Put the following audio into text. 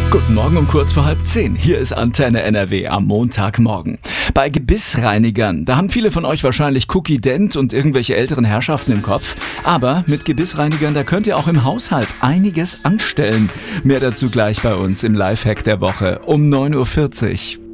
Guten Morgen um kurz vor 9:30. Hier ist Antenne NRW am Montagmorgen. Bei Gebissreinigern, da haben viele von euch wahrscheinlich Cookie Dent und irgendwelche älteren Herrschaften im Kopf. Aber mit Gebissreinigern, da könnt ihr auch im Haushalt einiges anstellen. Mehr dazu gleich bei uns im Lifehack der Woche um 9:40 Uhr.